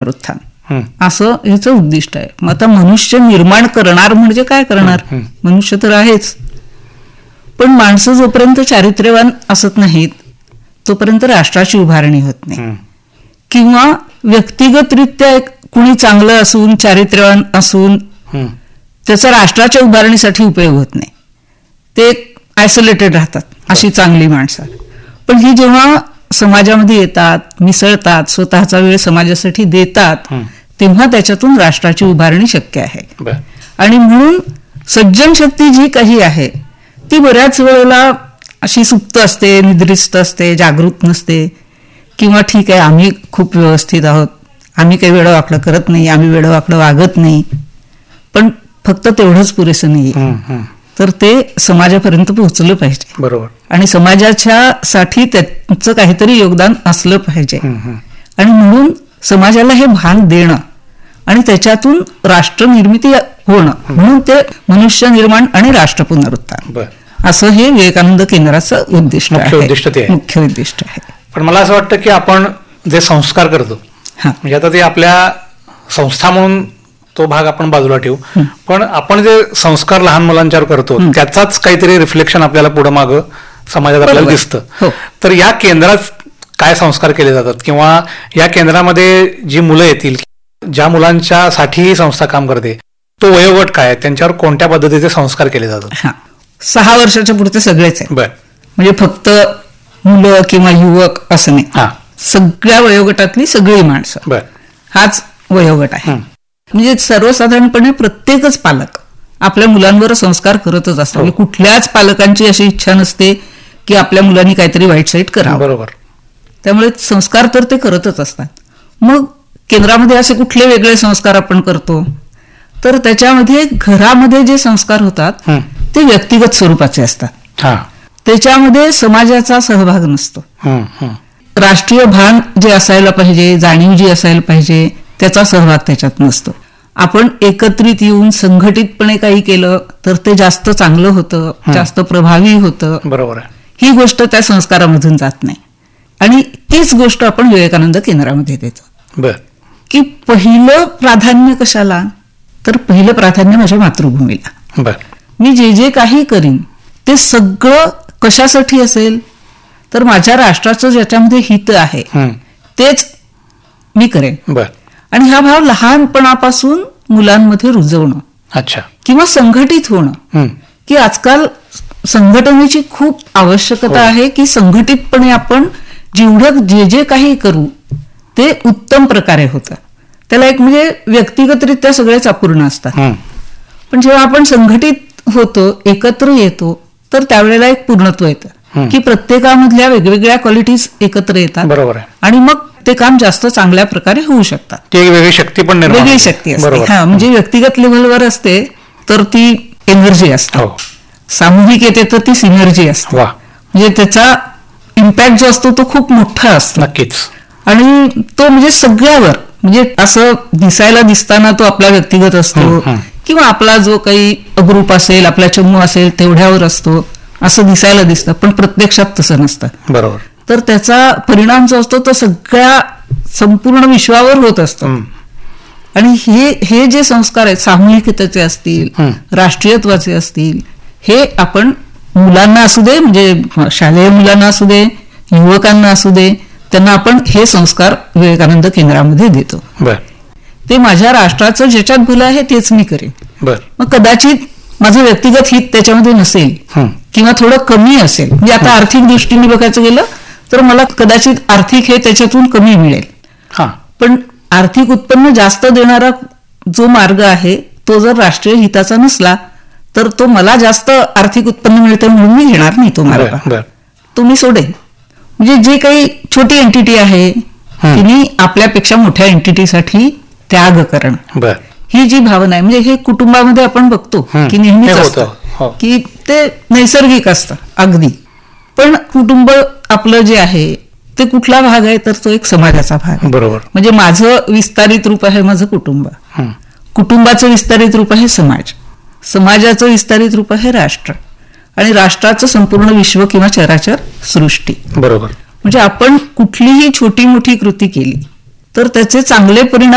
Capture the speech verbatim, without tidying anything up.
पुनरुत्थान असं ह्याचं उद्दिष्ट आहे. मग आता मनुष्य निर्माण करणार म्हणजे काय करणार, मनुष्य तर आहेच, पण माणसं जोपर्यंत चारित्र्यवान असत नाहीत तोपर्यंत राष्ट्राची उभारणी होत नाही. किंवा व्यक्तिगतरित्या एक कुणी चांगलं असून चारित्र्यवान असून त्याचा राष्ट्राच्या उभारणीसाठी उपयोग होत नाही. ते आयसोलेटेड राहतात अशी चांगली माणसं. पण ही जेव्हा समाजामध्ये येतात, मिसळतात, स्वतःचा वेळ समाजासाठी देतात, तेव्हा त्याच्यातून राष्ट्राची उभारणी शक्य आहे. आणि म्हणून सज्जन शक्ती जी काही आहे ती बऱ्याच वेळेला अशी सुप्त असते, निद्रिस्त असते, जागृत नसते. किंवा ठीक आहे आम्ही खूप व्यवस्थित आहोत, आम्ही काही वेळं वाकडं करत नाही, आम्ही वेळं वाकडं वागत नाही, पण फक्त तेवढंच पुरेसं नाही. तर ते समाजापर्यंत पोहोचलं पाहिजे. बरोबर. आणि समाजाच्या साठी त्याचं काहीतरी योगदान असलं पाहिजे. आणि म्हणून समाजाला हे भान देणं आणि त्याच्यातून राष्ट्र निर्मिती होणं, म्हणून ते मनुष्य निर्माण आणि राष्ट्र पुनरुत्थान असं हे विवेकानंद केंद्राचं उद्दिष्ट आहे, मुख्य उद्दिष्ट आहे. पण मला असं वाटतं की आपण जे संस्कार करतो म्हणजे आता ते आपल्या संस्था म्हणून तो भाग आपण बाजूला ठेवू, पण आपण जे संस्कार लहान मुलांच्यावर करतो त्याचाच काहीतरी रिफ्लेक्शन आपल्याला पुढे मागं समाजात आपल्याला दिसतं. तर या केंद्रात काय संस्कार केले जातात किंवा या केंद्रामध्ये जी मुलं येतील, ज्या मुलांच्यासाठी ही संस्था काम करते, तो वयोगट काय, त्यांच्यावर कोणत्या पद्धतीचे संस्कार केले जातात? सहा वर्षाच्या पुढचे सगळेच आहे. म्हणजे फक्त मुलं किंवा युवक असं नाही, सगळ्या वयोगटातली सगळी माणसं हाच वयोगट आहे. म्हणजे सर्वसाधारणपणे प्रत्येकच पालक आपल्या मुलांवर संस्कार करतच असतात. म्हणजे कुठल्याच पालकांची अशी इच्छा नसते की आपल्या मुलांनी काहीतरी वाईट साईट करावं. बरोबर. त्यामुळे संस्कार तर ते करतच असतात. मग केंद्रामध्ये असे कुठले वेगळे संस्कार आपण करतो, तर त्याच्यामध्ये घरामध्ये जे संस्कार होतात ते व्यक्तिगत स्वरूपाचे असतात. त्याच्यामध्ये समाजाचा सहभाग नसतो. राष्ट्रीय भान जे असायला पाहिजे, जाणीव जी असायला पाहिजे, त्याचा सहभाग त्याच्यात नसतो. आपण एकत्रित येऊन संघटितपणे काही केलं तर ते जास्त चांगलं होतं, जास्त प्रभावी होतं. बरोबर. ही गोष्ट त्या संस्कारामधून जात नाही. आणि तीच गोष्ट आपण विवेकानंद केंद्रामध्ये देतो. की पहिलं प्राधान्य कशाला, तर पहिलं प्राधान्य माझ्या मातृभूमीला. मी जे जे काही करीन ते सगळं कशासाठी असेल, तर माझ्या राष्ट्राचं ज्याच्यामध्ये हित आहे तेच मी करेन. आणि हा भाव लहानपणापासून मुलांमध्ये रुजवणं. अच्छा. किंवा संघटित होणं, की आजकाल संघटनेची खूप आवश्यकता आहे, की संघटितपणे आपण जेवढं जे जे काही करू ते उत्तम प्रकारे होतं. त्याला एक म्हणजे व्यक्तिगतरित्या सगळेच अपूर्ण असतात, पण जेव्हा आपण संघटित होतो, एकत्र येतो, तर त्यावेळेला एक पूर्णत्व येतं की प्रत्येकामधल्या वेगवेगळ्या क्वालिटीज एकत्र येतात. बरोबर आहे. आणि मग ते काम जास्त चांगल्या प्रकारे होऊ शकतात. ती एक वेगळी शक्ती पण वेगळी शक्ती असते. हा, म्हणजे व्यक्तिगत लेव्हलवर असते तर ती एनर्जी असते, सामूहिक येते तर ती सिनर्जी असते. म्हणजे त्याचा इम्पॅक्ट जो असतो तो खूप मोठा असतो. नक्कीच. आणि तो म्हणजे सगळ्यावर, म्हणजे असं दिसायला दिसताना तो आपला व्यक्तिगत असतो किंवा आपला जो काही ग्रुप असेल, आपला चमू असेल तेवढ्यावर असतो असं दिसायला दिसतं, पण प्रत्यक्षात तसं नसतं. बरोबर. तर त्याचा परिणाम जो असतो तो सगळ्या संपूर्ण विश्वावर होत असतो. आणि हे हे जे संस्कार आहेत, सामूहिकतेचे असतील, राष्ट्रीयत्वाचे असतील, हे आपण मुलांना असू दे, म्हणजे शालेय मुलांना असू दे, युवकांना असू दे, त्यांना आपण हे संस्कार विवेकानंद केंद्रामध्ये देतो. ते माझ्या राष्ट्राचं ज्याच्यात भलं आहे तेच मी करेन. मग कदाचित माझं व्यक्तिगत हित त्याच्यामध्ये नसेल किंवा थोडं कमी असेल. म्हणजे आता आर्थिक दृष्टीने बघायचं गेलं तर मला कदाचित आर्थिक हे त्याच्यातून कमी मिळेल, पण आर्थिक उत्पन्न जास्त देणारा जो मार्ग आहे तो जर राष्ट्रीय हिताचा नसला तर तो मला जास्त आर्थिक उत्पन्न मिळतं म्हणून मी घेणार नाही तो मार्ग, तो मी सोडेन. म्हणजे जे काही छोटी एंटिटी आहे तिने आपल्यापेक्षा मोठ्या एंटिटीसाठी त्याग करणं, ही जी भावना आहे. म्हणजे हे कुटुंबामध्ये आपण बघतो की नेहमीच असतं की ते नैसर्गिक असतं अगदी, पण कुटुंब आपलं जे आहे ते कुठला भाग आहे तर तो एक समाजाचा भाग आहे. बरोबर. म्हणजे माझं विस्तारित रूप आहे माझं कुटुंब, कुटुंबाचं विस्तारित रूप आहे समाज, समाजाचं विस्तारित रूप आहे राष्ट्र, आणि राष्ट्राचं संपूर्ण विश्व किंवा चराचर सृष्टी. बरोबर. म्हणजे आपण कुठलीही छोटी मोठी कृती केली तर त्याचे चांगले परिणाम